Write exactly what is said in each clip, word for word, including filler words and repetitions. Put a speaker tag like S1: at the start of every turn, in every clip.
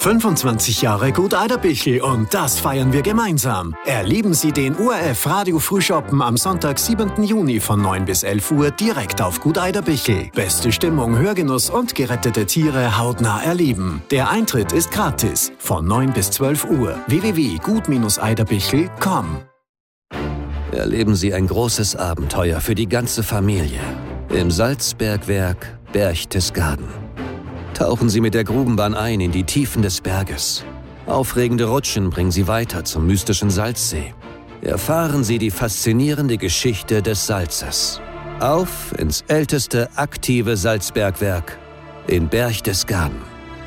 S1: fünfundzwanzig Jahre Gut Eiderbichl und das feiern wir gemeinsam. Erleben Sie den O R F Radio Frühschoppen am Sonntag, siebenten Juni von neun bis elf Uhr direkt auf Gut Eiderbichl. Beste Stimmung, Hörgenuss und gerettete Tiere hautnah erleben. Der Eintritt ist gratis von neun bis zwölf Uhr. w w w punkt gut eiderbichl punkt com.
S2: Erleben Sie ein großes Abenteuer für die ganze Familie im Salzbergwerk Berchtesgaden. Tauchen Sie mit der Grubenbahn ein in die Tiefen des Berges. Aufregende Rutschen bringen Sie weiter zum mystischen Salzsee. Erfahren Sie die faszinierende Geschichte des Salzes. Auf ins älteste aktive Salzbergwerk in Berchtesgaden.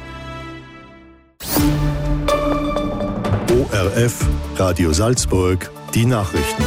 S3: O R F, Radio Salzburg, die Nachrichten.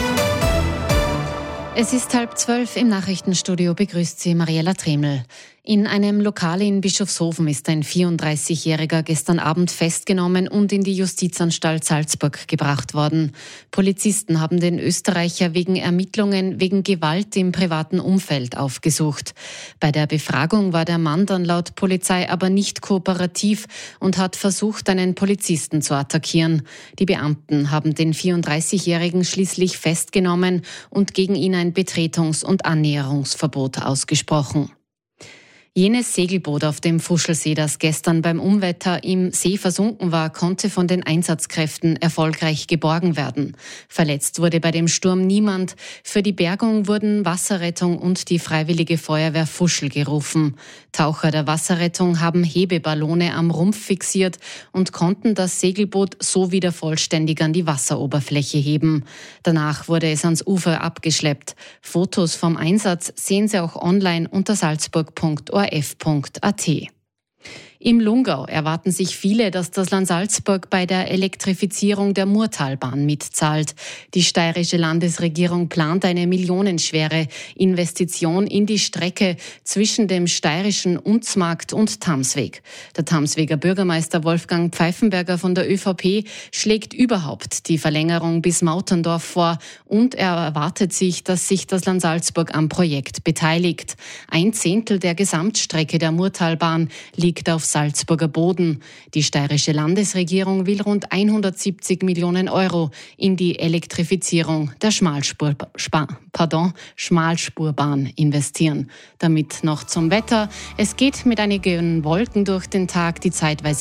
S4: Es ist halb zwölf, im Nachrichtenstudio begrüßt Sie Mariella Tremel. In einem Lokal in Bischofshofen ist ein vierunddreißigjähriger gestern Abend festgenommen und in die Justizanstalt Salzburg gebracht worden. Polizisten haben den Österreicher wegen Ermittlungen wegen Gewalt im privaten Umfeld aufgesucht. Bei der Befragung war der Mann dann laut Polizei aber nicht kooperativ und hat versucht, einen Polizisten zu attackieren. Die Beamten haben den vierunddreißigjährigen schließlich festgenommen und gegen ihn ein Betretungs- und Annäherungsverbot ausgesprochen. Jenes Segelboot auf dem Fuschelsee, das gestern beim Unwetter im See versunken war, konnte von den Einsatzkräften erfolgreich geborgen werden. Verletzt wurde bei dem Sturm niemand. Für die Bergung wurden Wasserrettung und die Freiwillige Feuerwehr Fuschel gerufen. Taucher der Wasserrettung haben Hebeballone am Rumpf fixiert und konnten das Segelboot so wieder vollständig an die Wasseroberfläche heben. Danach wurde es ans Ufer abgeschleppt. Fotos vom Einsatz sehen Sie auch online unter salzburg punkt o r f punkt a t. Im Lungau erwarten sich viele, dass das Land Salzburg bei der Elektrifizierung der Murtalbahn mitzahlt. Die steirische Landesregierung plant eine millionenschwere Investition in die Strecke zwischen dem steirischen Unzmarkt und Tamsweg. Der Tamsweger Bürgermeister Wolfgang Pfeifenberger von der ÖVP schlägt überhaupt die Verlängerung bis Mauterndorf vor und er erwartet sich, dass sich das Land Salzburg am Projekt beteiligt. Ein Zehntel der Gesamtstrecke der Murtalbahn liegt auf Salzburger Boden. Die steirische Landesregierung will rund hundertsiebzig Millionen Euro in die Elektrifizierung der Schmalspur, Spa, pardon, Schmalspurbahn investieren. Damit noch zum Wetter. Es geht mit einigen Wolken durch den Tag, die zeitweise